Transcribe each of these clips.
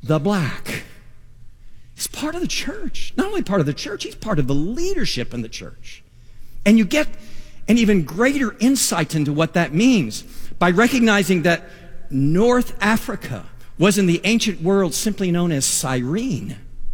the black. He's part of the church. Not only part of the church, he's part of the leadership in the church. And you get an even greater insight into what that means by recognizing that North Africa was in the ancient world simply known as Cyrene.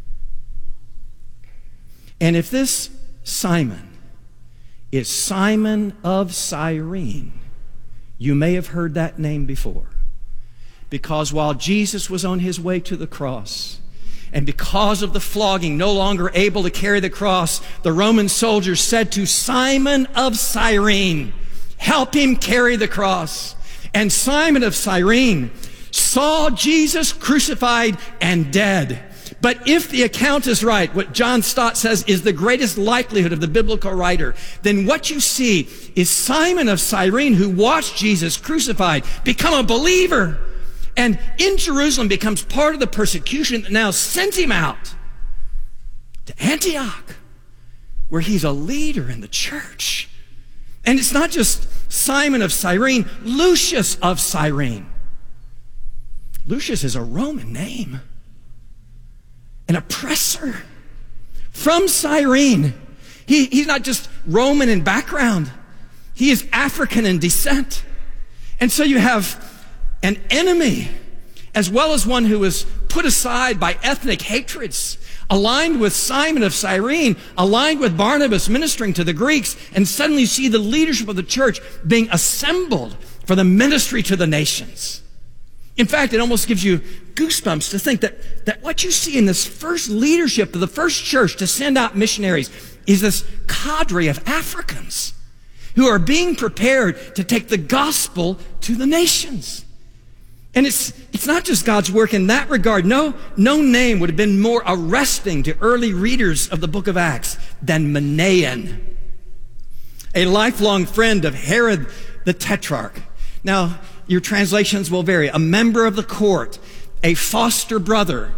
And if this Simon is Simon of Cyrene, you may have heard that name before. Because while Jesus was on his way to the cross, and because of the flogging, no longer able to carry the cross, the Roman soldiers said to Simon of Cyrene, help him carry the cross. And Simon of Cyrene saw Jesus crucified and dead. But if the account is right, what John Stott says is the greatest likelihood of the biblical writer, then what you see is Simon of Cyrene, who watched Jesus crucified, become a believer, and in Jerusalem becomes part of the persecution that now sent him out to Antioch, where he's a leader in the church. And it's not just Simon of Cyrene, Lucius of Cyrene. Lucius is a Roman name, an oppressor from Cyrene. He's not just Roman in background. He is African in descent. And so you have an enemy, as well as one who was put aside by ethnic hatreds, aligned with Simon of Cyrene, aligned with Barnabas ministering to the Greeks, and suddenly you see the leadership of the church being assembled for the ministry to the nations. In fact, it almost gives you goosebumps to think that what you see in this first leadership of the first church to send out missionaries is this cadre of Africans who are being prepared to take the gospel to the nations. And it's not just God's work in that regard. No name would have been more arresting to early readers of the book of Acts than Manaen, a lifelong friend of Herod the Tetrarch. Now, your translations will vary. A member of the court, a foster brother,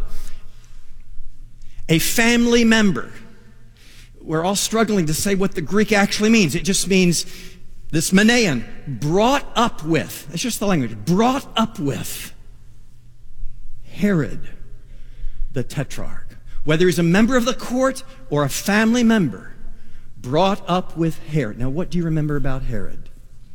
a family member. We're all struggling to say what the Greek actually means. It just means this Manaen, brought up with, that's just the language, brought up with Herod the Tetrarch. Whether he's a member of the court or a family member, brought up with Herod. Now, what do you remember about Herod?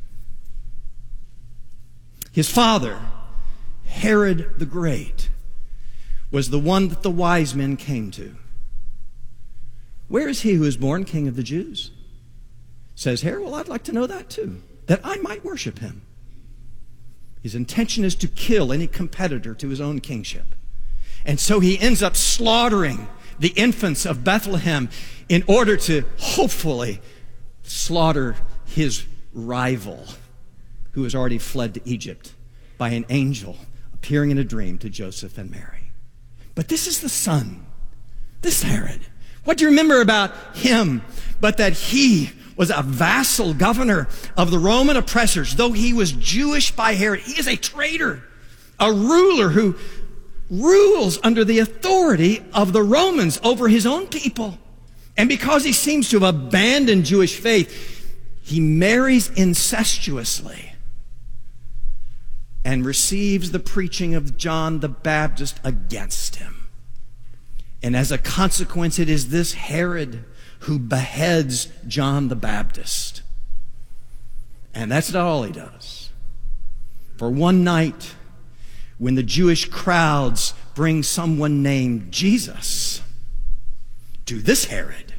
His father, Herod the Great, was the one that the wise men came to. Where is he who is born King of the Jews? Says Herod, well, I'd like to know that too, that I might worship him. His intention is to kill any competitor to his own kingship. And so he ends up slaughtering the infants of Bethlehem in order to hopefully slaughter his rival, who has already fled to Egypt by an angel appearing in a dream to Joseph and Mary. But this is the son, this Herod. What do you remember about him but that he was a vassal governor of the Roman oppressors? Though he was Jewish by Herod, he is a traitor, a ruler who rules under the authority of the Romans over his own people. And because he seems to have abandoned Jewish faith, he marries incestuously and receives the preaching of John the Baptist against him. And as a consequence, it is this Herod who beheads John the Baptist. And that's not all he does. For one night, when the Jewish crowds bring someone named Jesus to this Herod,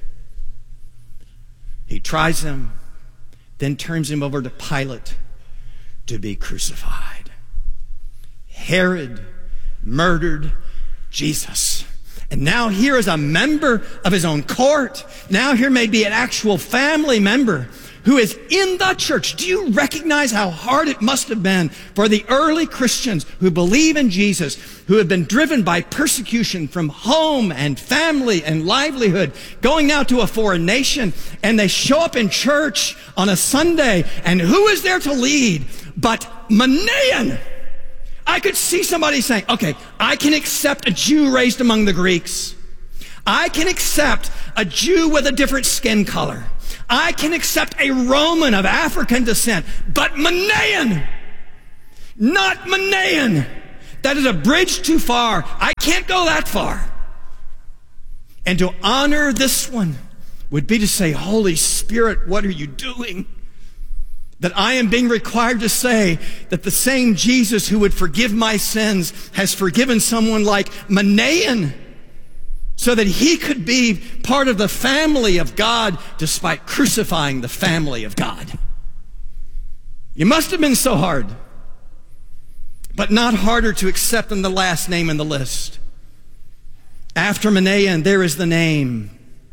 he tries him, then turns him over to Pilate to be crucified. Herod murdered Jesus. And now here is a member of his own court. Now here may be an actual family member who is in the church. Do you recognize how hard it must have been for the early Christians who believe in Jesus, who have been driven by persecution from home and family and livelihood, going now to a foreign nation, and they show up in church on a Sunday, and who is there to lead but Manaen? I could see somebody saying, okay, I can accept a Jew raised among the Greeks. I can accept a Jew with a different skin color. I can accept a Roman of African descent. But Manaen, not Manaen. That is a bridge too far. I can't go that far. And to honor this one would be to say, Holy Spirit, what are you doing? That I am being required to say that the same Jesus who would forgive my sins has forgiven someone like Manaen so that he could be part of the family of God despite crucifying the family of God. You must have been so hard, but not harder to accept than the last name in the list. After Manaen, there is the name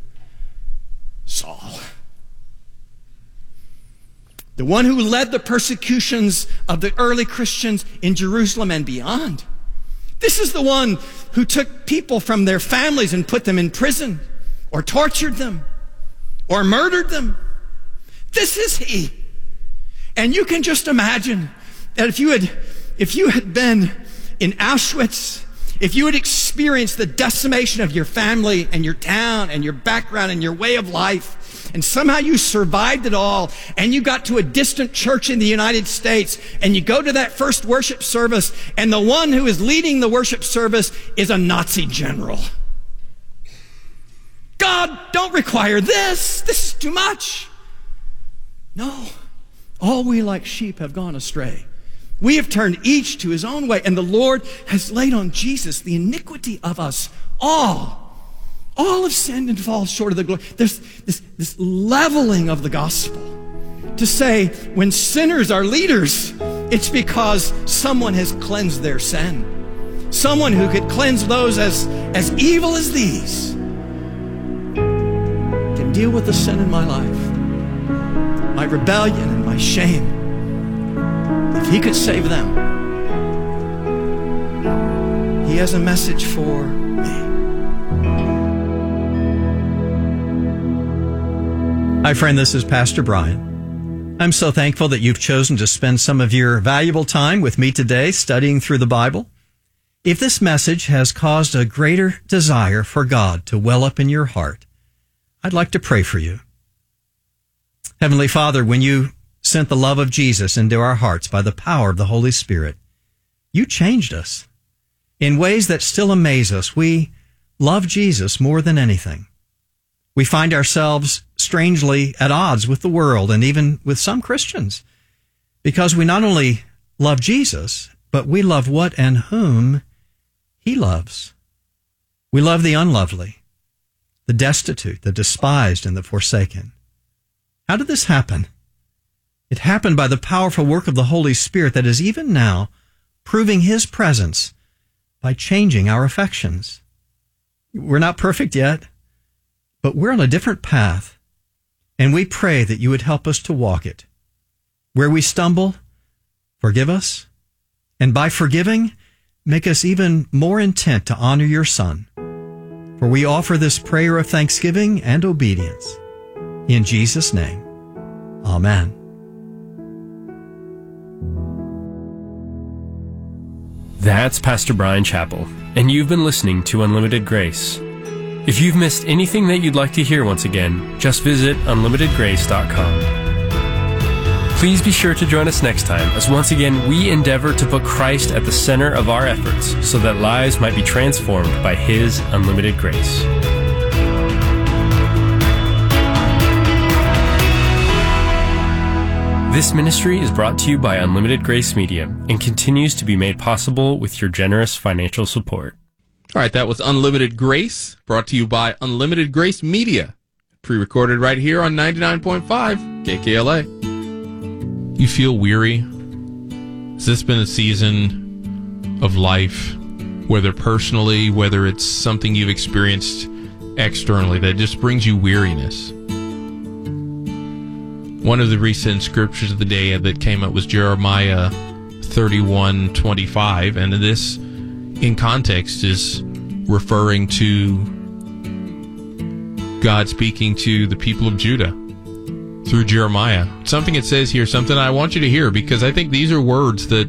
Saul. The one who led the persecutions of the early Christians in Jerusalem and beyond. This is the one who took people from their families and put them in prison, or tortured them, or murdered them. This is he. And you can just imagine that if you had been in Auschwitz, if you had experienced the decimation of your family and your town and your background and your way of life, and somehow you survived it all, and you got to a distant church in the United States, and you go to that first worship service, and the one who is leading the worship service is a Nazi general. God, don't require this. This is too much. No. All we like sheep have gone astray. We have turned each to his own way, and the Lord has laid on Jesus the iniquity of us all. All have sinned and fall short of the glory. There's this leveling of the gospel to say when sinners are leaders, it's because someone has cleansed their sin. Someone who could cleanse those as evil as these can deal with the sin in my life, my rebellion and my shame. If he could save them, he has a message for me. Hi, friend, this is Pastor Brian. I'm so thankful that you've chosen to spend some of your valuable time with me today studying through the Bible. If this message has caused a greater desire for God to well up in your heart, I'd like to pray for you. Heavenly Father, when you sent the love of Jesus into our hearts by the power of the Holy Spirit, you changed us in ways that still amaze us. We love Jesus more than anything. We find ourselves strangely at odds with the world and even with some Christians because we not only love Jesus, but we love what and whom he loves. We love the unlovely, the destitute, the despised, and the forsaken. How did this happen? It happened by the powerful work of the Holy Spirit that is even now proving his presence by changing our affections. We're not perfect yet, but we're on a different path, and we pray that you would help us to walk it. Where we stumble, forgive us, and by forgiving, make us even more intent to honor your Son. For we offer this prayer of thanksgiving and obedience. In Jesus' name, amen. That's Pastor Brian Chappell, and you've been listening to Unlimited Grace. If you've missed anything that you'd like to hear once again, just visit unlimitedgrace.com. Please be sure to join us next time as once again we endeavor to put Christ at the center of our efforts so that lives might be transformed by his unlimited grace. This ministry is brought to you by Unlimited Grace Media and continues to be made possible with your generous financial support. All right, that was Unlimited Grace, brought to you by Unlimited Grace Media, pre-recorded right here on 99.5 KKLA. You feel weary? Has this been a season of life, whether personally, whether it's something you've experienced externally, that just brings you weariness? One of the recent scriptures of the day that came up was Jeremiah 31:25, and this, in context, is referring to God speaking to the people of Judah through Jeremiah. Something it says here, something I want you to hear, because I think these are words that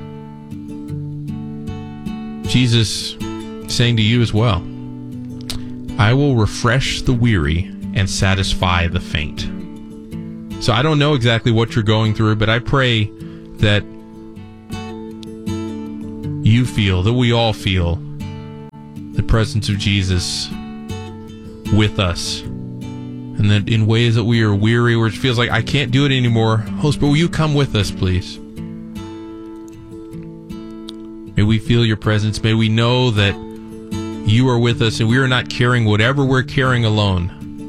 Jesus is saying to you as well. I will refresh the weary and satisfy the faint. So I don't know exactly what you're going through, but I pray that you feel, that we all feel, the presence of Jesus with us. And that in ways that we are weary, where it feels like I can't do it anymore, Holy Spirit, will you come with us, please? May we feel your presence. May we know that you are with us and we are not carrying whatever we're carrying alone.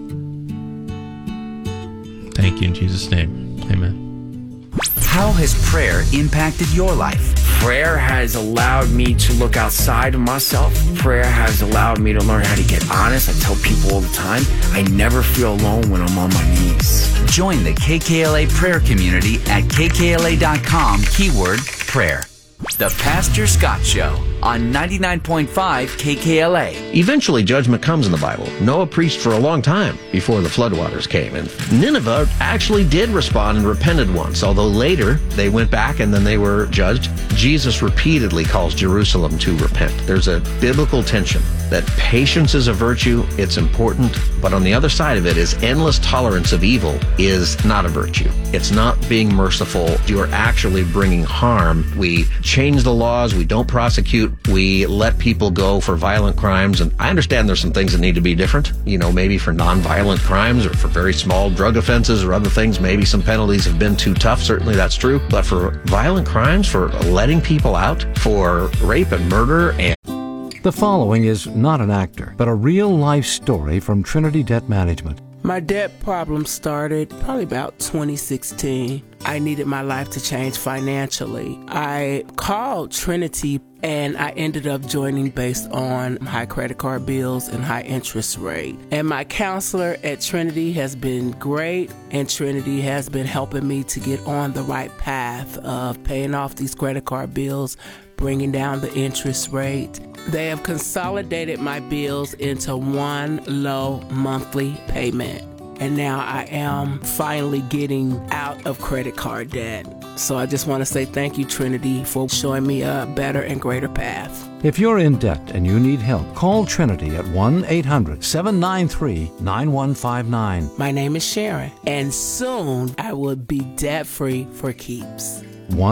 Thank you in Jesus' name. Amen. How has prayer impacted your life? Prayer has allowed me to look outside of myself. Prayer has allowed me to learn how to get honest. I tell people all the time, I never feel alone when I'm on my knees. Join the KKLA prayer community at kkla.com, keyword prayer. The Pastor Scott Show on 99.5 KKLA. Eventually, judgment comes in the Bible. Noah preached for a long time before the floodwaters came. And Nineveh actually did respond and repented once, although later they went back and then they were judged. Jesus repeatedly calls Jerusalem to repent. There's a biblical tension that patience is a virtue, it's important, but on the other side of it is endless tolerance of evil is not a virtue. It's not being merciful. You are actually bringing harm. We change the laws. We don't prosecute. We let people go for violent crimes. And I understand there's some things that need to be different. You know, maybe for non-violent crimes or for very small drug offenses or other things, maybe some penalties have been too tough. Certainly that's true. But for violent crimes, for letting people out, for rape and murder and The following is not an actor, but a real-life story from Trinity Debt Management. My debt problem started probably about 2016. I needed my life to change financially. I called Trinity and I ended up joining based on high credit card bills and high interest rate. And my counselor at Trinity has been great, and Trinity has been helping me to get on the right path of paying off these credit card bills, bringing down the interest rate. They have consolidated my bills into one low monthly payment. And now I am finally getting out of credit card debt. So I just want to say thank you, Trinity, for showing me a better and greater path. If you're in debt and you need help, call Trinity at 1-800-793-9159. My name is Sharon, and soon I will be debt-free for keeps.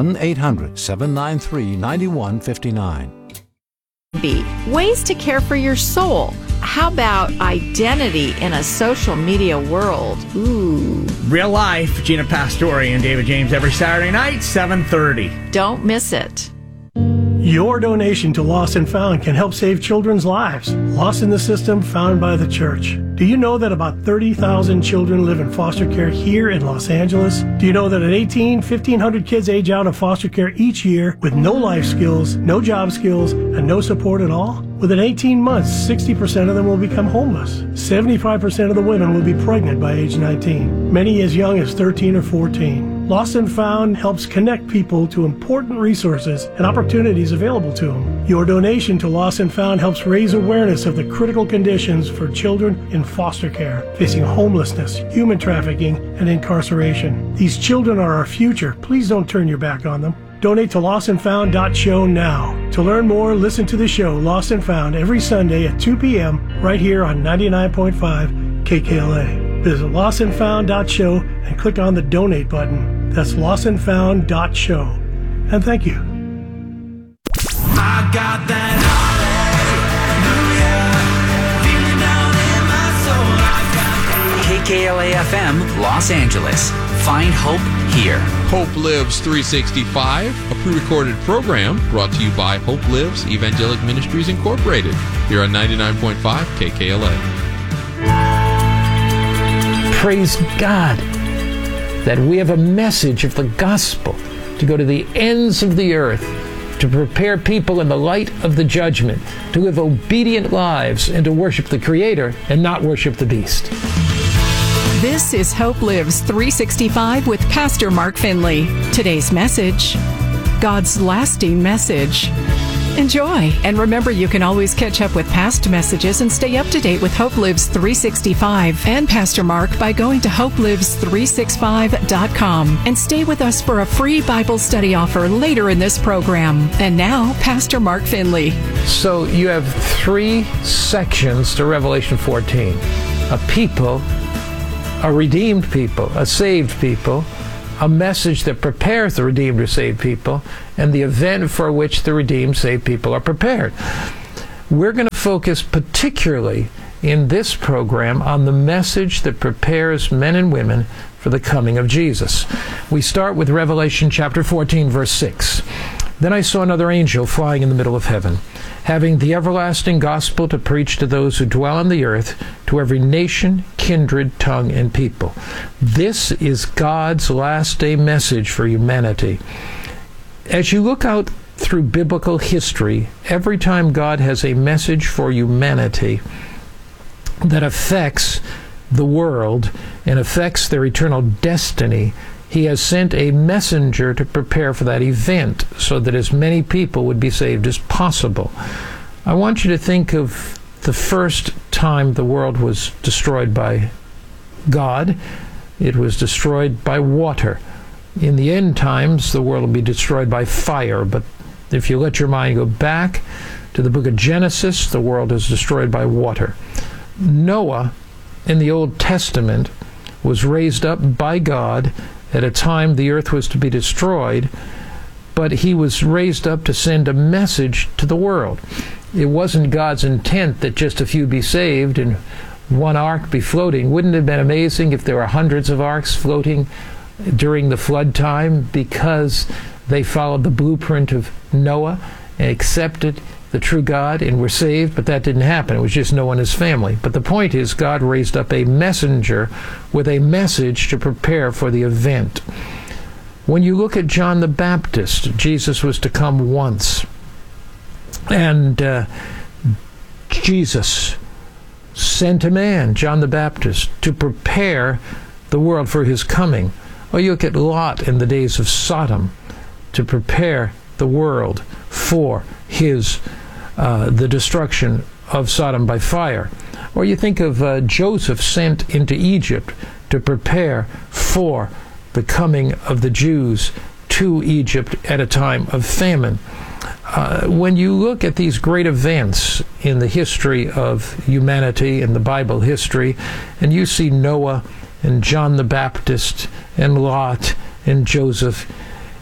1-800-793-9159. Ways to care for your soul. How about identity in a social media world? Ooh. Real Life, Gina Pastori and David James every Saturday night, 7:30. Don't miss it. Your donation to Lost and Found can help save children's lives. Lost in the System, found by the church. Do you know that about 30,000 children live in foster care here in Los Angeles? Do you know that at 18, 1,500 kids age out of foster care each year with no life skills, no job skills, and no support at all? Within 18 months, 60% of them will become homeless. 75% of the women will be pregnant by age 19, many as young as 13 or 14. Lost and Found helps connect people to important resources and opportunities available to them. Your donation to Lost and Found helps raise awareness of the critical conditions for children in foster care, facing homelessness, human trafficking, and incarceration. These children are our future. Please don't turn your back on them. Donate to lostandfound.show now. To learn more, listen to the show Lost and Found every Sunday at 2 p.m. right here on 99.5 KKLA. Visit lostandfound.show and click on the donate button. That's lostandfound.show. And thank you. I got that hallelujah, feeling down in my soul. KKLA FM, Los Angeles. Find hope here. Hope Lives 365, a pre-recorded program brought to you by Hope Lives Evangelic Ministries Incorporated, here on 99.5 KKLA. Praise God that we have a message of the gospel to go to the ends of the earth, to prepare people in the light of the judgment, to live obedient lives and to worship the Creator and not worship the beast. This is Hope Lives 365 with Pastor Mark Finley. Today's message, God's lasting message. Enjoy, and remember you can always catch up with past messages and stay up to date with Hope Lives 365 and Pastor Mark by going to hopelives365.com and stay with us for a free Bible study offer later in this program. And now, Pastor Mark Finley. So you have 3 sections to Revelation 14. A people, a redeemed people, a saved people, a message that prepares the redeemed or saved people, and the event for which the redeemed, saved people are prepared. We're going to focus particularly in this program on the message that prepares men and women for the coming of Jesus. We start with Revelation chapter 14, verse 6. Then I saw another angel flying in the middle of heaven, having the everlasting gospel to preach to those who dwell on the earth, to every nation, kindred, tongue, and people. This is God's last day message for humanity. As you look out through biblical history, every time God has a message for humanity that affects the world and affects their eternal destiny, He has sent a messenger to prepare for that event so that as many people would be saved as possible. I want you to think of the first time the world was destroyed by God. It was destroyed by water. In the end times, the world will be destroyed by fire. But if you let your mind go back to the book of Genesis, the world is destroyed by water. Noah, in the Old Testament, was raised up by God at a time the earth was to be destroyed, but he was raised up to send a message to the world. It wasn't God's intent that just a few be saved and one ark be floating. Wouldn't it have been amazing if there were hundreds of arks floating during the flood time because they followed the blueprint of Noah and accepted the true God and were saved? But that didn't happen. It was just Noah and his family. But the point is, God raised up a messenger with a message to prepare for the event. When you look at John the Baptist, Jesus was to come once. And Jesus sent a man, John the Baptist, to prepare the world for his coming. Or you look at Lot in the days of Sodom, to prepare the world for his the destruction of Sodom by fire. Or you think of Joseph sent into Egypt to prepare for the coming of the Jews to Egypt at a time of famine. When you look at these great events in the history of humanity, in the Bible history, and you see Noah and John the Baptist and Lot and Joseph,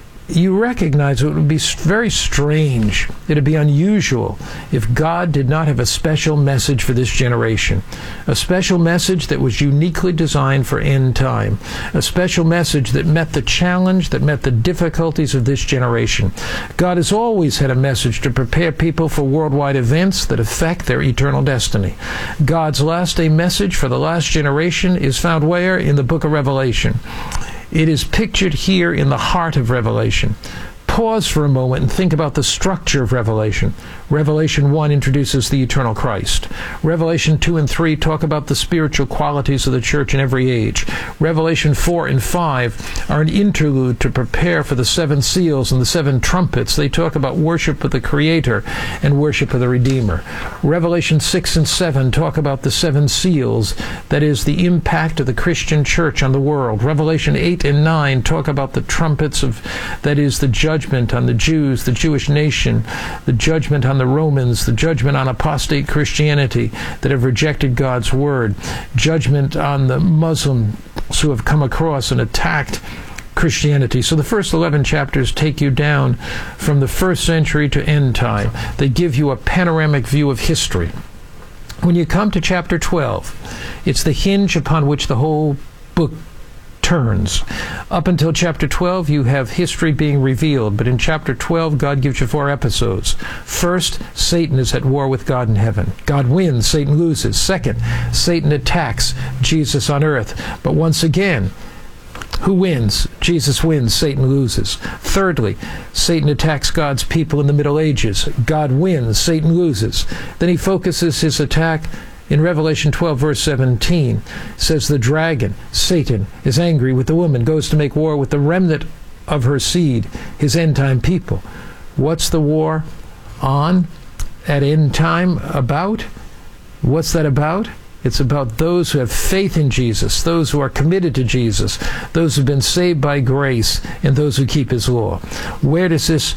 you recognize it would be very strange, it would be unusual if God did not have a special message for this generation. A special message that was uniquely designed for end time. A special message that met the challenge, that met the difficulties of this generation. God has always had a message to prepare people for worldwide events that affect their eternal destiny. God's last day message for the last generation is found where? In the book of Revelation. It is pictured here in the heart of Revelation. Pause for a moment and think about the structure of Revelation. Revelation 1 introduces the eternal Christ. Revelation 2 and 3 talk about the spiritual qualities of the church in every age. Revelation 4 and 5 are an interlude to prepare for the 7 seals and the 7 trumpets. They talk about worship of the Creator and worship of the Redeemer. Revelation 6 and 7 talk about the 7 seals, that is, the impact of the Christian church on the world. Revelation 8 and 9 talk about the trumpets of, that is, the judgment on the Jews, the Jewish nation, the judgment on the Romans, the judgment on apostate Christianity that have rejected God's word, judgment on the Muslims who have come across and attacked Christianity. So the first 11 chapters take you down from the first century to end time. They give you a panoramic view of history. When you come to chapter 12, it's the hinge upon which the whole book turns. Up until chapter 12, you have history being revealed, but in chapter 12, God gives you 4 episodes. First, Satan is at war with God in heaven. God wins, Satan loses. Second, Satan attacks Jesus on earth. But once again, who wins? Jesus wins, Satan loses. Thirdly, Satan attacks God's people in the Middle Ages. God wins, Satan loses. Then he focuses his attack in Revelation 12, verse 17, says the dragon, Satan, is angry with the woman, goes to make war with the remnant of her seed, his end-time people. What's the war on at end time about? What's that about? It's about those who have faith in Jesus, those who are committed to Jesus, those who have been saved by grace, and those who keep his law. Where does this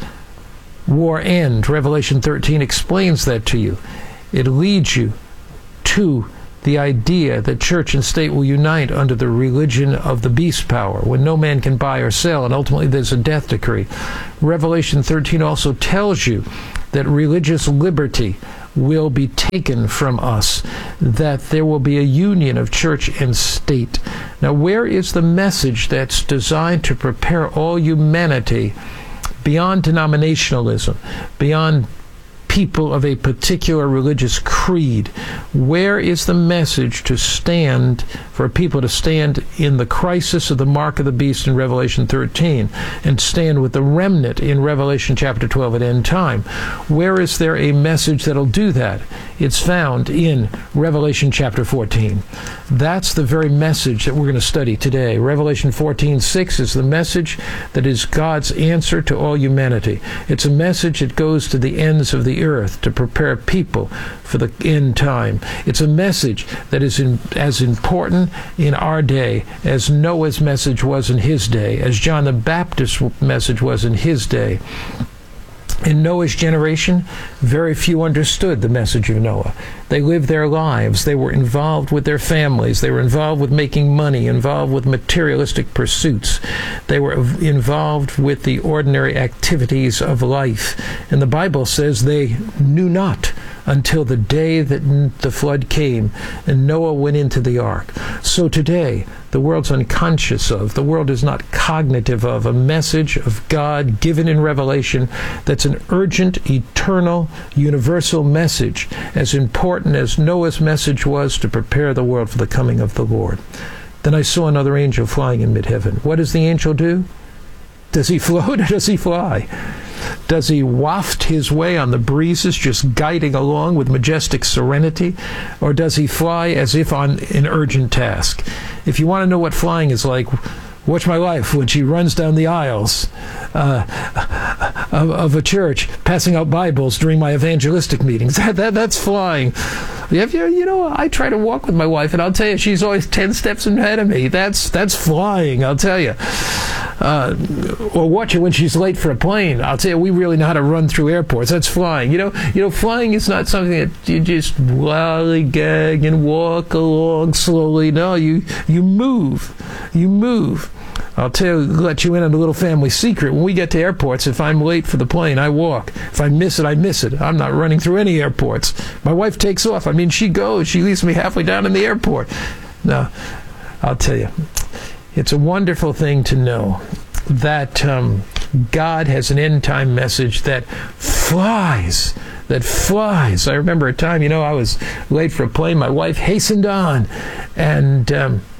war end? Revelation 13 explains that to you. It leads you to the idea that church and state will unite under the religion of the beast power, when no man can buy or sell, and ultimately there's a death decree. Revelation 13 also tells you that religious liberty will be taken from us, that there will be a union of church and state. Now, where is the message that's designed to prepare all humanity beyond denominationalism, beyond people of a particular religious creed? Where is the message to stand, for people to stand in the crisis of the mark of the beast in Revelation 13 and stand with the remnant in Revelation chapter 12 at end time? Where is there a message that'll do that? It's found in Revelation chapter 14. That's the very message that we're going to study today. Revelation 14:6 is the message that is God's answer to all humanity. It's a message that goes to the ends of the earth to prepare people for the end time. It's a message that is as important in our day as Noah's message was in his day, as John the Baptist's message was in his day. In Noah's generation, very few understood the message of Noah. They lived their lives. They were involved with their families. They were involved with making money, involved with materialistic pursuits. They were involved with the ordinary activities of life. And the Bible says they knew not until the day that the flood came and Noah went into the ark. So today, the world's unconscious of, the world is not cognitive of a message of God given in Revelation that's an urgent, eternal, universal message, as important as Noah's message was to prepare the world for the coming of the Lord. Then I saw another angel flying in mid-heaven. What does the angel do? Does he float or does he fly? Does he waft his way on the breezes, just guiding along with majestic serenity? Or does he fly as if on an urgent task? If you want to know what flying is like, watch my wife when she runs down the aisles of a church, passing out Bibles during my evangelistic meetings. That's flying. You know, I try to walk with my wife, and I'll tell you, she's always 10 steps ahead of me. That's flying, I'll tell you. Or watch her when she's late for a plane. I'll tell you, we really know how to run through airports. That's flying. You know, flying is not something that you just lollygag and walk along slowly. No, you move. You move. I'll let you in on a little family secret. When we get to airports, if I'm late for the plane, I walk. If I miss it, I miss it. I'm not running through any airports. My wife takes off. I mean, she goes. She leaves me halfway down in the airport. Now, I'll tell you, it's a wonderful thing to know that God has an end-time message that flies. I remember a time, I was late for a plane. My wife hastened on, and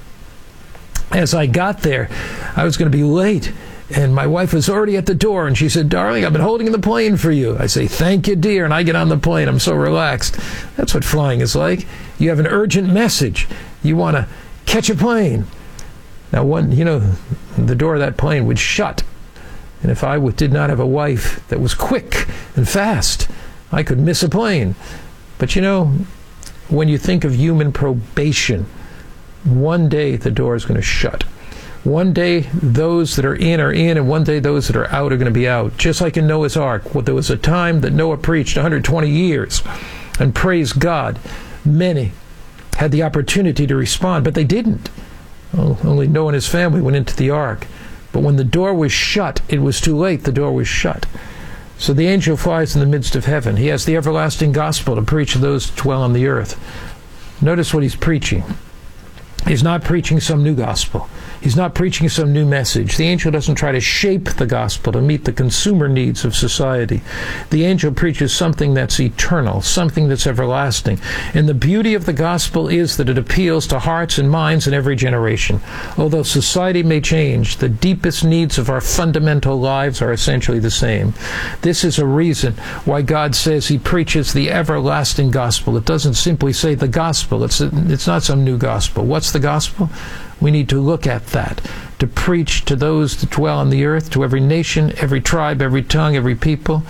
as I got there, I was going to be late, and my wife was already at the door, and she said, "Darling, I've been holding the plane for you." I say, "Thank you, dear," and I get on the plane. I'm so relaxed. That's what flying is like. You have an urgent message. You want to catch a plane. Now, the door of that plane would shut, and if I did not have a wife that was quick and fast, I could miss a plane. But when you think of human probation, one day the door is going to shut. One day those that are in, and one day those that are out are going to be out. Just like in Noah's Ark, there was a time that Noah preached 120 years, and praise God, many had the opportunity to respond, but they didn't. Only Noah and his family went into the ark. But when the door was shut, it was too late. The door was shut. So the angel flies in the midst of heaven. He has the everlasting gospel to preach to those who dwell on the earth. Notice what he's preaching. He's not preaching some new gospel. He's not preaching some new message. The angel doesn't try to shape the gospel to meet the consumer needs of society. The angel preaches something that's eternal, something that's everlasting. And the beauty of the gospel is that it appeals to hearts and minds in every generation. Although society may change, the deepest needs of our fundamental lives are essentially the same. This is a reason why God says he preaches the everlasting gospel. It doesn't simply say the gospel. It's not some new gospel. What's the gospel? We need to look at that, to preach to those that dwell on the earth, to every nation, every tribe, every tongue, every people,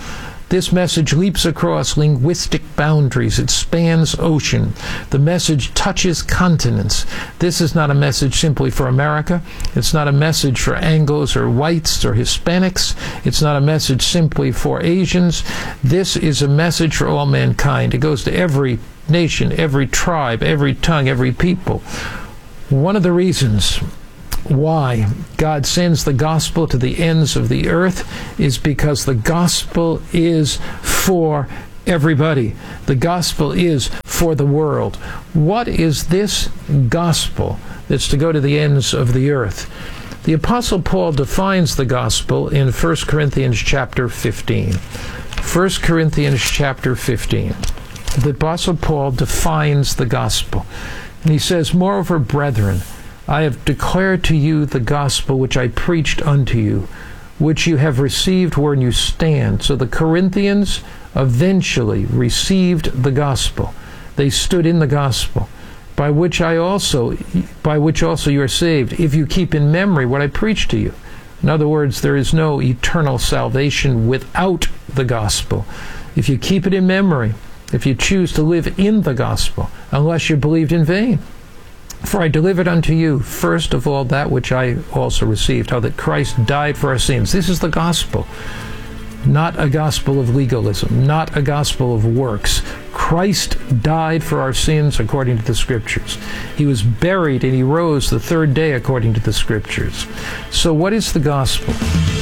This message leaps across linguistic boundaries. It spans ocean. The message touches continents. This is not a message simply for America. It's not a message for Anglos or whites or Hispanics. It's not a message simply for Asians. This is a message for all mankind. It goes to every nation, every tribe, every tongue, every people. One of the reasons why God sends the gospel to the ends of the earth is because the gospel is for everybody. The gospel is for the world. What is this gospel that's to go to the ends of the earth? The Apostle Paul defines the gospel in 1 Corinthians chapter 15. 1 Corinthians chapter 15. The Apostle Paul defines the gospel. And he says, "Moreover, brethren, I have declared to you the gospel which I preached unto you, which you have received wherein you stand." So the Corinthians eventually received the gospel. They stood in the gospel, by which also you are saved, if you keep in memory what I preached to you. In other words, there is no eternal salvation without the gospel. If you keep it in memory, if you choose to live in the gospel, unless you believed in vain. For I delivered unto you, first of all, that which I also received, how that Christ died for our sins. This is the gospel. Not a gospel of legalism, not a gospel of works. Christ died for our sins according to the Scriptures. He was buried and he rose the third day according to the Scriptures. So what is the gospel?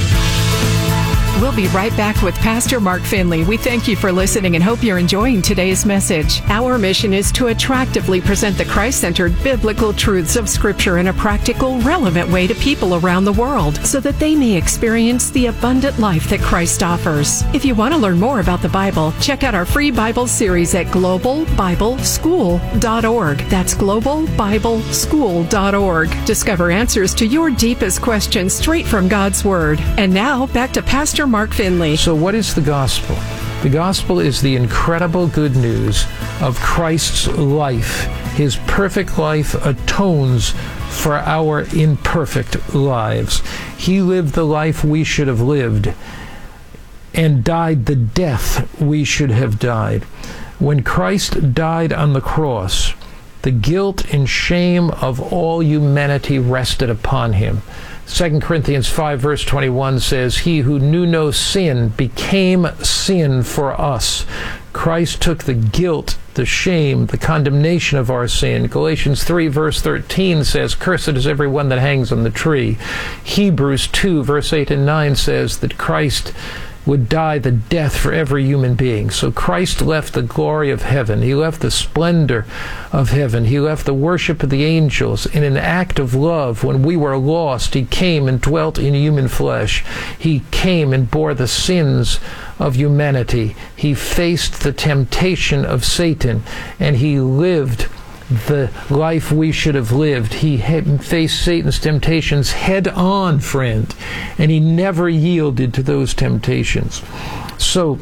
We'll be right back with Pastor Mark Finley. We thank you for listening and hope you're enjoying today's message. Our mission is to attractively present the Christ-centered biblical truths of Scripture in a practical, relevant way to people around the world so that they may experience the abundant life that Christ offers. If you want to learn more about the Bible, check out our free Bible series at globalbibleschool.org. That's globalbibleschool.org. Discover answers to your deepest questions straight from God's Word. And now, back to Pastor Mark Finley. So what is the gospel? The gospel is the incredible good news of Christ's life. His perfect life atones for our imperfect lives. He lived the life we should have lived and died the death we should have died. When Christ died on the cross, the guilt and shame of all humanity rested upon him. 2 Corinthians 5 verse 21 says, "He who knew no sin became sin for us." Christ took the guilt, the shame, the condemnation of our sin. Galatians 3 verse 13 says, "Cursed is every one that hangs on the tree." Hebrews 2 verse 8 and 9 says that Christ would die the death for every human being. So Christ left the glory of heaven. He left the splendor of heaven. He left the worship of the angels. In an act of love, when we were lost, he came and dwelt in human flesh. He came and bore the sins of humanity. He faced the temptation of Satan, and he lived the life we should have lived. He faced Satan's temptations head on, friend, and he never yielded to those temptations. So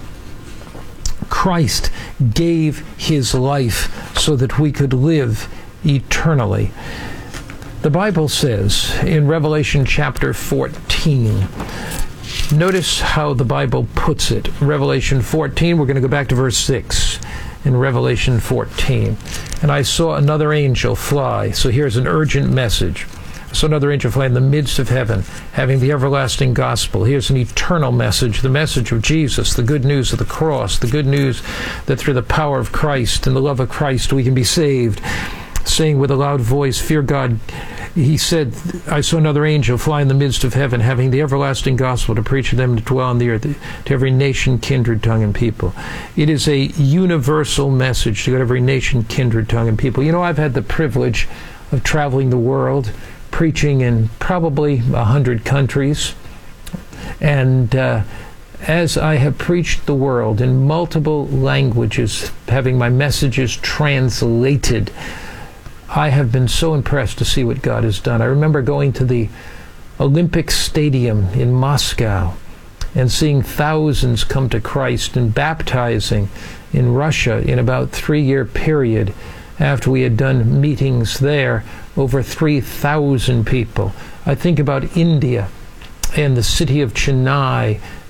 Christ gave his life so that we could live eternally. The Bible says in Revelation chapter 14, notice how the Bible puts it. Revelation 14, we're going to go back to verse 6 in Revelation 14. "And I saw another angel fly." So here's an urgent message. I saw another angel fly in the midst of heaven, having the everlasting gospel. Here's an eternal message, the message of Jesus, the good news of the cross, the good news that through the power of Christ and the love of Christ we can be saved. Saying with a loud voice, "Fear God." He said, "I saw another angel fly in the midst of heaven, having the everlasting gospel to preach to them that dwell on the earth, to every nation, kindred, tongue, and people." It is a universal message to every nation, kindred, tongue, and people. You know, I've had the privilege of traveling the world, preaching in probably 100 countries. And as I have preached the world in multiple languages, having my messages translated, I have been so impressed to see what God has done. I remember going to the Olympic Stadium in Moscow and seeing thousands come to Christ and baptizing in Russia in about 3-year period. After we had done meetings there, over 3,000 people. I think about India and the city of Chennai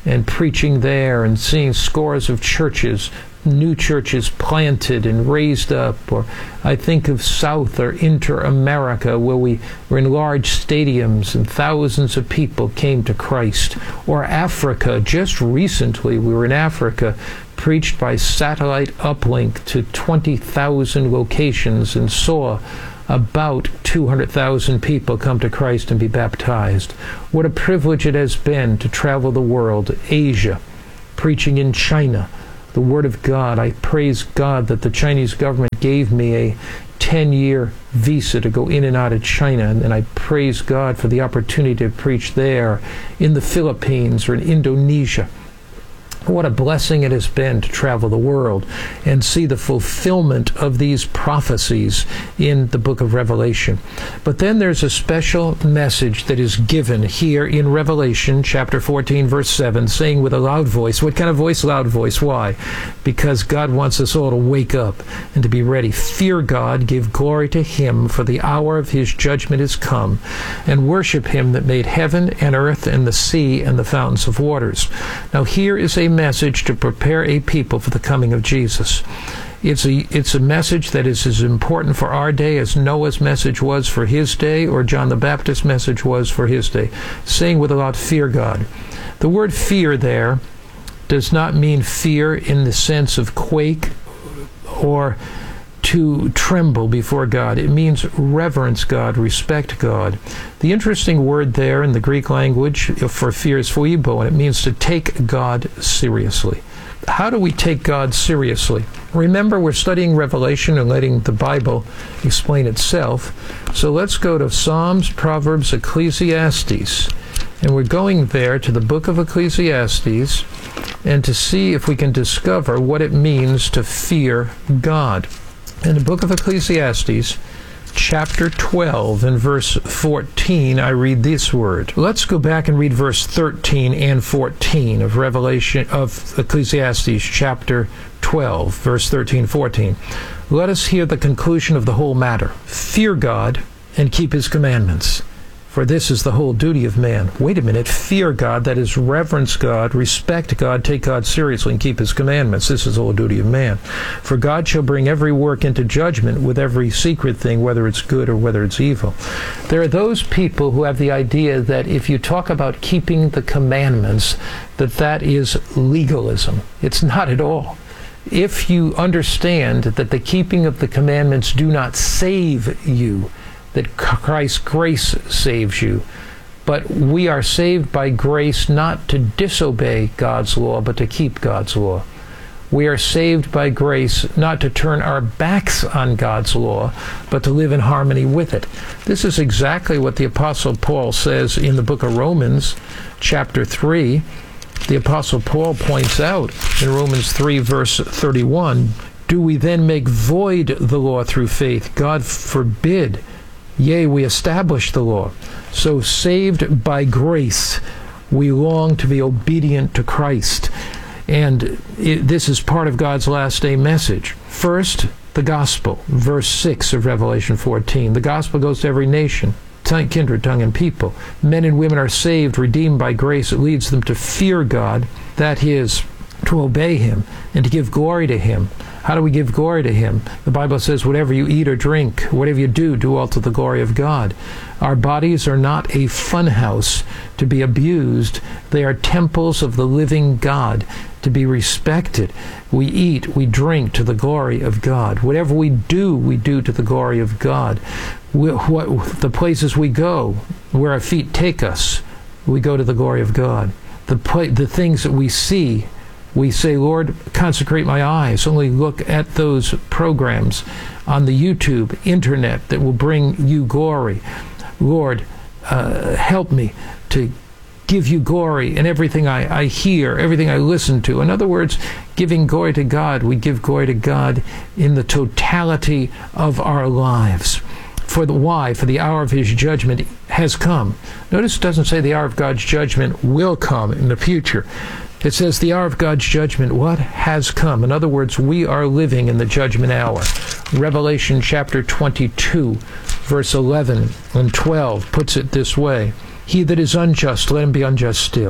and preaching there and seeing scores of churches, new churches planted and raised up. Or I think of South or Inter-America, where we were in large stadiums and thousands of people came to Christ. Or Africa, just recently we were in Africa, preached by satellite uplink to 20,000 locations and saw about 200,000 people come to Christ and be baptized. What a privilege it has been to travel the world, Asia, preaching in China, the Word of God. I praise God that the Chinese government gave me a 10-year visa to go in and out of China, and I praise God for the opportunity to preach there, in the Philippines or in Indonesia. What a blessing it has been to travel the world and see the fulfillment of these prophecies in the book of Revelation. But then there's a special message that is given here in Revelation chapter 14, verse 7, saying with a loud voice. What kind of voice? Loud voice. Why? Because God wants us all to wake up and to be ready. Fear God, give glory to Him, for the hour of His judgment is come, and worship Him that made heaven and earth and the sea and the fountains of waters. Now here is a message to prepare a people for the coming of Jesus. It's a message that is as important for our day as Noah's message was for his day, or John the Baptist's message was for his day. Saying with a loud, fear God. The word fear there does not mean fear in the sense of quake or to tremble before God. It means reverence God, respect God. The interesting word there in the Greek language for fear is phouibo, and it means to take God seriously. How do we take God seriously? Remember, we're studying Revelation and letting the Bible explain itself. So let's go to Psalms, Proverbs, Ecclesiastes. And we're going there to the book of Ecclesiastes and to see if we can discover what it means to fear God. In the book of Ecclesiastes, chapter 12 and verse 14, I read this word. Let's go back and read verse 13 and 14 of Ecclesiastes chapter 12, verse 13, 14. Let us hear the conclusion of the whole matter. Fear God and keep His commandments, for this is the whole duty of man. Wait a minute. Fear God, that is reverence God, respect God, take God seriously, and keep His commandments. This is the whole duty of man. For God shall bring every work into judgment with every secret thing, whether it's good or whether it's evil. There are those people who have the idea that if you talk about keeping the commandments, that is legalism. It's not at all. If you understand that the keeping of the commandments do not save you, that Christ's grace saves you. But we are saved by grace not to disobey God's law, but to keep God's law. We are saved by grace not to turn our backs on God's law, but to live in harmony with it. This is exactly what the Apostle Paul says in the book of Romans, chapter 3. The Apostle Paul points out in Romans 3, verse 31, do we then make void the law through faith? God forbid. Yea, we establish the law. So saved by grace, we long to be obedient to Christ. And this is part of God's last day message. First, the gospel, verse 6 of Revelation 14. The gospel goes to every nation, kindred, tongue, and people. Men and women are saved, redeemed by grace. It leads them to fear God, that is, to obey Him and to give glory to Him. How do we give glory to Him? The Bible says, whatever you eat or drink, whatever you do all to the glory of God. Our bodies are not a fun house to be abused. They are temples of the living God to be respected. We eat, we drink to the glory of God. Whatever we do to the glory of God. The places we go, where our feet take us, we go to the glory of God. The things that we see, we say, Lord, consecrate my eyes. Only look at those programs on the YouTube, internet that will bring you glory. Lord, help me to give you glory in everything I hear, everything I listen to. In other words, giving glory to God, we give glory to God in the totality of our lives. For the hour of His judgment has come. Notice it doesn't say the hour of God's judgment will come in the future. It says the hour of God's judgment, what? Has come. In other words, we are living in the judgment hour. Revelation chapter 22, verse 11 and 12 puts it this way. He that is unjust, let him be unjust still.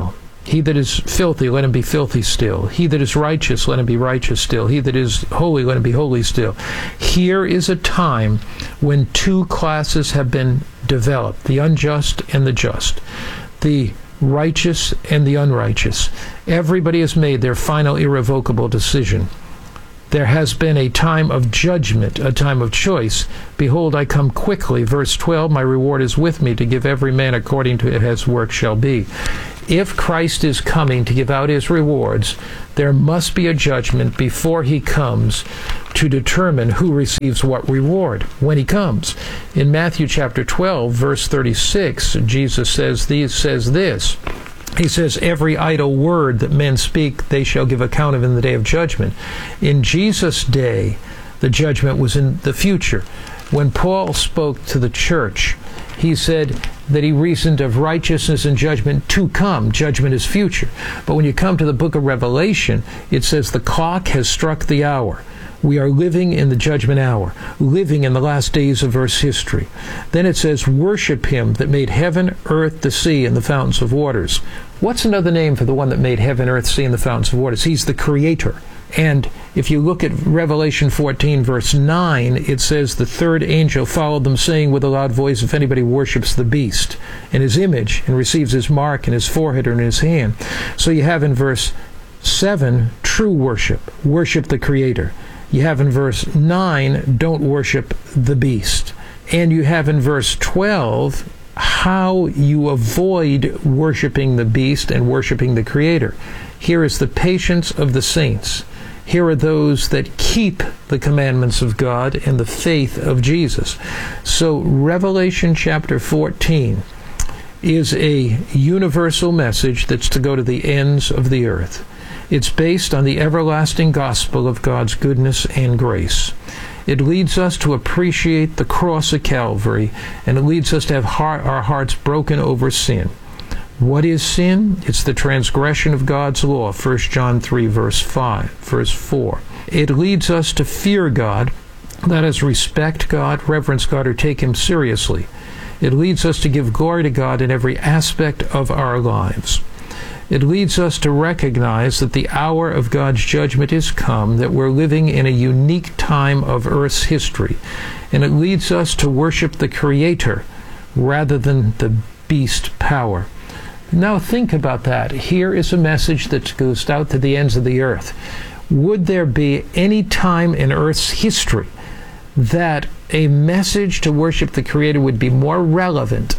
He that is filthy, let him be filthy still. He that is righteous, let him be righteous still. He that is holy, let him be holy still. Here is a time when two classes have been developed, the unjust and the just, the righteous and the unrighteous. Everybody has made their final irrevocable decision. There has been a time of judgment, a time of choice. Behold, I come quickly. Verse 12, my reward is with me to give every man according to his work shall be. If Christ is coming to give out his rewards, there must be a judgment before he comes to determine who receives what reward when he comes. In Matthew chapter 12, verse 36, Jesus says this. He says, every idle word that men speak, they shall give account of in the day of judgment. In Jesus' day, the judgment was in the future. When Paul spoke to the church, he said that he reasoned of righteousness and judgment to come. Judgment is future. But when you come to the book of Revelation, it says the clock has struck the hour. We are living in the judgment hour, living in the last days of Earth's history. Then it says, worship him that made heaven, earth, the sea, and the fountains of waters. What's another name for the one that made heaven, earth, sea, and the fountains of waters? He's the creator. And if you look at Revelation 14, verse 9, it says, the third angel followed them, saying with a loud voice, if anybody worships the beast and his image and receives his mark in his forehead or in his hand. So you have in verse 7, true worship. Worship the creator. You have in verse 9, don't worship the beast. And you have in verse 12, how you avoid worshiping the beast and worshiping the creator. Here is the patience of the saints. Here are those that keep the commandments of God and the faith of Jesus. So Revelation chapter 14 is a universal message that's to go to the ends of the earth. It's based on the everlasting gospel of God's goodness and grace. It leads us to appreciate the cross of Calvary, and it leads us to have our hearts broken over sin. What is sin? It's the transgression of God's law, 1 John 3, verse 4. It leads us to fear God, that is, respect God, reverence God, or take him seriously. It leads us to give glory to God in every aspect of our lives. It leads us to recognize that the hour of God's judgment is come, that we're living in a unique time of Earth's history. And it leads us to worship the Creator rather than the beast power. Now think about that. Here is a message that goes out to the ends of the earth. Would there be any time in Earth's history that a message to worship the Creator would be more relevant,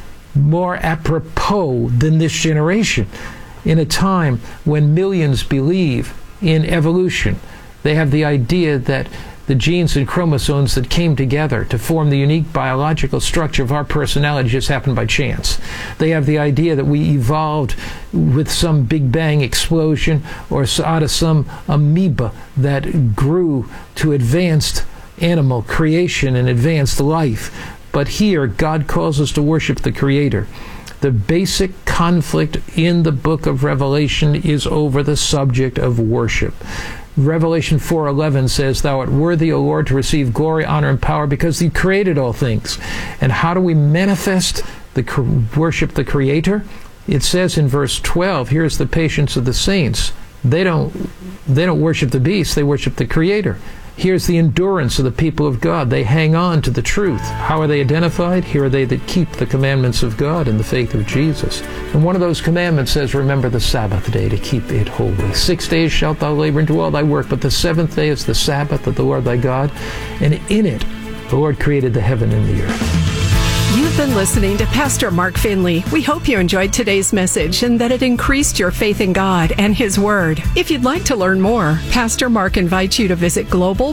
more apropos than this generation? In a time when millions believe in evolution, they have the idea that the genes and chromosomes that came together to form the unique biological structure of our personality just happened by chance. They have the idea that we evolved with some Big Bang explosion or out of some amoeba that grew to advanced animal creation and advanced life. But here, God calls us to worship the Creator. The basic conflict in the book of Revelation is over the subject of worship. Revelation 4:11 says, thou art worthy, O Lord, to receive glory, honor, and power, because you created all things. And how do we manifest worship the Creator? It says in verse 12, here's the patience of the saints. They don't worship the beast, they worship the Creator. Here's the endurance of the people of God. They hang on to the truth. How are they identified? Here are they that keep the commandments of God and the faith of Jesus. And one of those commandments says, remember the Sabbath day to keep it holy. 6 days shalt thou labor and do all thy work, but the seventh day is the Sabbath of the Lord thy God. And in it, the Lord created the heaven and the earth. You've been listening to Pastor Mark Finley. We hope you enjoyed today's message and that it increased your faith in God and His Word. If you'd like to learn more, Pastor Mark invites you to visit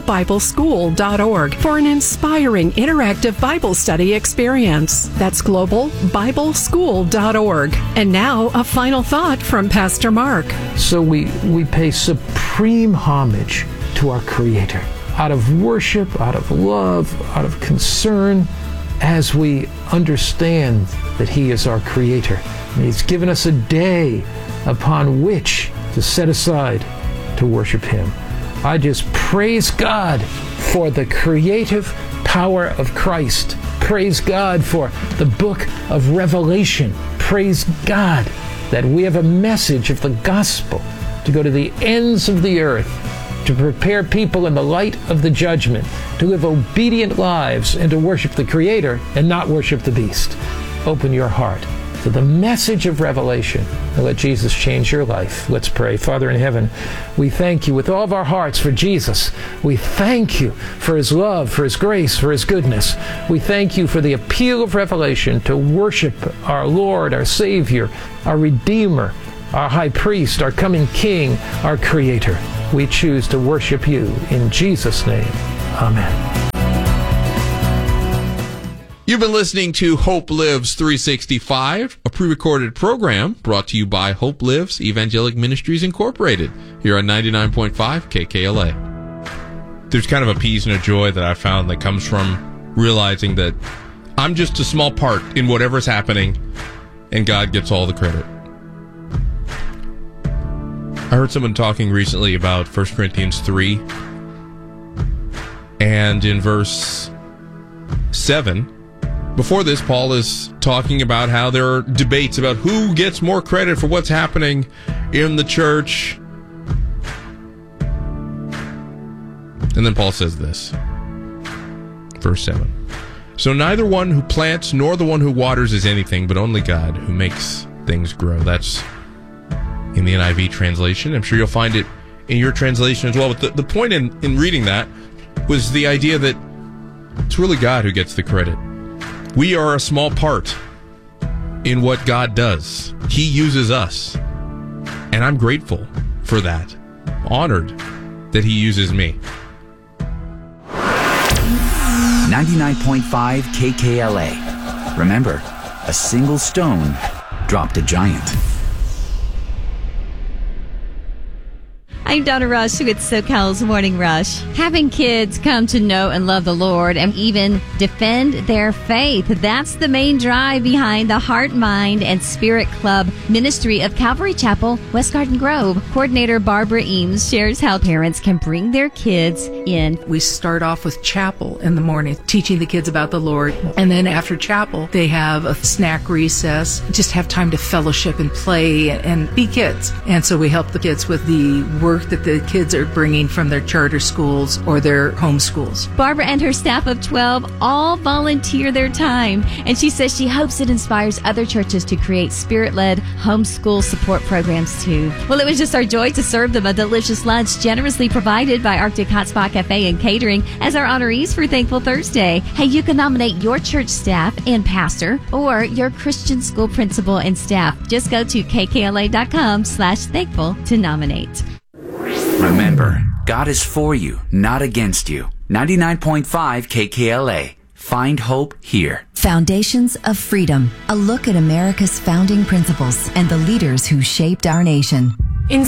globalbibleschool.org for an inspiring, interactive Bible study experience. That's globalbibleschool.org. And now, a final thought from Pastor Mark. So we pay supreme homage to our Creator out of worship, out of love, out of concern, as we understand that He is our Creator. And He's given us a day upon which to set aside to worship Him. I just praise God for the creative power of Christ. Praise God for the book of Revelation. Praise God that we have a message of the gospel to go to the ends of the earth, to prepare people in the light of the judgment, to live obedient lives, and to worship the Creator and not worship the beast. Open your heart to the message of revelation and let Jesus change your life. Let's pray. Father in heaven, we thank you with all of our hearts for Jesus. We thank you for his love, for his grace, for his goodness. We thank you for the appeal of revelation to worship our Lord, our Savior, our Redeemer, our High Priest, our coming King, our Creator. We choose to worship you in Jesus' name. Amen. You've been listening to Hope Lives 365, a pre-recorded program brought to you by Hope Lives Evangelic Ministries Incorporated, here on 99.5 KKLA. There's kind of a peace and a joy that I found that comes from realizing that I'm just a small part in whatever's happening, and God gets all the credit. I heard someone talking recently about 1 Corinthians 3, and in verse 7, before this, Paul is talking about how there are debates about who gets more credit for what's happening in the church. And then Paul says this, verse 7. So neither one who plants nor the one who waters is anything, but only God who makes things grow. That's in the NIV translation. I'm sure you'll find it in your translation as well. But the point in reading that was the idea that it's really God who gets the credit. We are a small part in what God does. He uses us. And I'm grateful for that. Honored that he uses me. 99.5 KKLA. Remember, a single stone dropped a giant. I'm Donna Rush with SoCal's Morning Rush. Having kids come to know and love the Lord and even defend their faith, that's the main drive behind the Heart, Mind, and Spirit Club ministry of Calvary Chapel, West Garden Grove. Coordinator Barbara Eames shares how parents can bring their kids in. We start off with chapel in the morning, teaching the kids about the Lord. And then after chapel, they have a snack recess, just have time to fellowship and play and be kids. And so we help the kids with the work that the kids are bringing from their charter schools or their home schools. Barbara and her staff of 12 all volunteer their time, and she says she hopes it inspires other churches to create spirit-led homeschool support programs too. Well, it was just our joy to serve them a delicious lunch generously provided by Arctic Hot Spot Cafe and Catering as our honorees for Thankful Thursday. Hey, you can nominate your church staff and pastor or your Christian school principal and staff. Just go to kkla.com/thankful to nominate. Remember, God is for you, not against you. 99.5 KKLA. Find hope here. Foundations of Freedom. A look at America's founding principles and the leaders who shaped our nation. In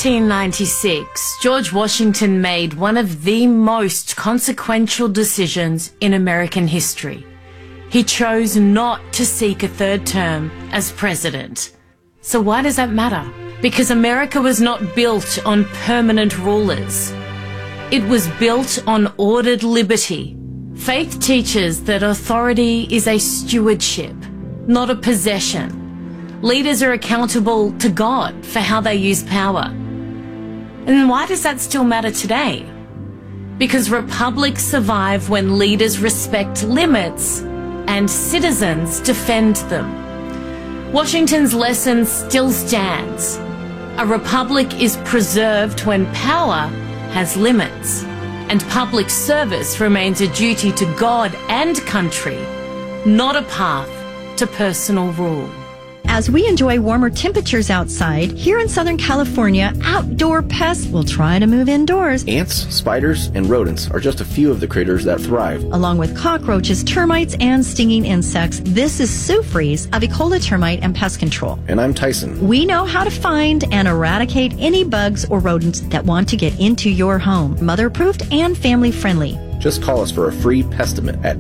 1796, George Washington made one of the most consequential decisions in American history. He chose not to seek a third term as president. So why does that matter? Because America was not built on permanent rulers. It was built on ordered liberty. Faith teaches that authority is a stewardship, not a possession. Leaders are accountable to God for how they use power. And why does that still matter today? Because republics survive when leaders respect limits and citizens defend them. Washington's lesson still stands. A republic is preserved when power has limits, and public service remains a duty to God and country, not a path to personal rule. As we enjoy warmer temperatures outside, here in Southern California, outdoor pests will try to move indoors. Ants, spiders, and rodents are just a few of the critters that thrive. Along with cockroaches, termites, and stinging insects, this is Sue Fries of Ecola Termite and Pest Control. And I'm Tyson. We know how to find and eradicate any bugs or rodents that want to get into your home. Mother-approved and family-friendly. Just call us for a free pestimate at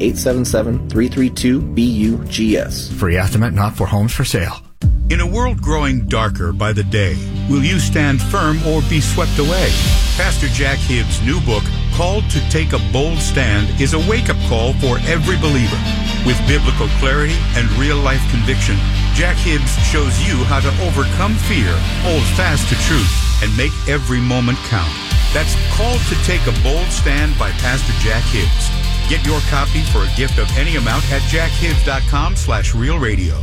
877-332-BUGS. Free estimate not for homes for sale. In a world growing darker by the day, will you stand firm or be swept away? Pastor Jack Hibbs' new book, Called to Take a Bold Stand, is a wake-up call for every believer. With biblical clarity and real-life conviction, Jack Hibbs shows you how to overcome fear, hold fast to truth, and make every moment count. That's Called to Take a Bold Stand by Pastor Jack Hibbs. Get your copy for a gift of any amount at jackhibbs.com/realradio.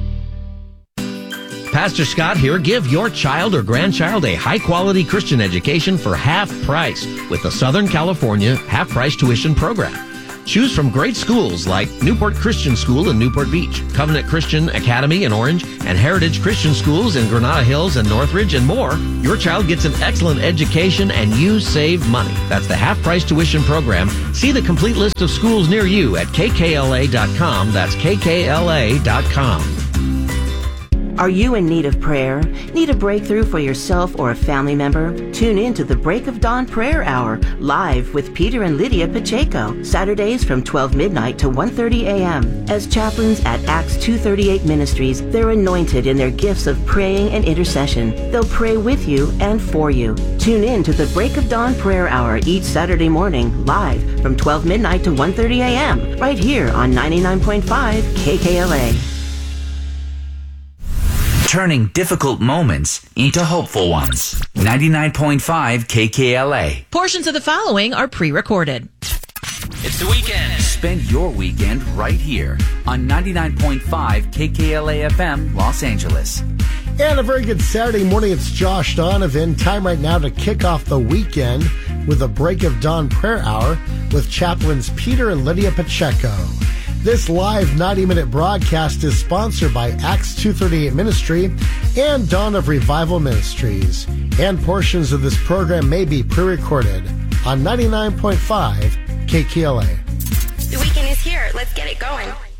Pastor Scott here. Give your child or grandchild a high-quality Christian education for half price with the Southern California half-price tuition program. Choose from great schools like Newport Christian School in Newport Beach, Covenant Christian Academy in Orange, and Heritage Christian Schools in Granada Hills and Northridge, and more. Your child gets an excellent education and you save money. That's the half-price tuition program. See the complete list of schools near you at kkla.com. That's kkla.com. Are you in need of prayer? Need a breakthrough for yourself or a family member? Tune in to the Break of Dawn Prayer Hour, live with Peter and Lydia Pacheco, Saturdays from 12 midnight to 1:30 a.m. As chaplains at Acts 238 Ministries, they're anointed in their gifts of praying and intercession. They'll pray with you and for you. Tune in to the Break of Dawn Prayer Hour each Saturday morning, live from 12 midnight to 1:30 a.m. right here on 99.5 KKLA. Turning difficult moments into hopeful ones. 99.5 KKLA. Portions of the following are pre-recorded. It's the weekend. Spend your weekend right here on 99.5 KKLA FM, Los Angeles. And a very good Saturday morning. It's Josh Donovan. Time right now to kick off the weekend with a Break of Dawn Prayer Hour with chaplains Peter and Lydia Pacheco. This live 90-minute broadcast is sponsored by Acts 238 Ministry and Dawn of Revival Ministries. And portions of this program may be pre-recorded on 99.5 KKLA. The weekend is here. Let's get it going.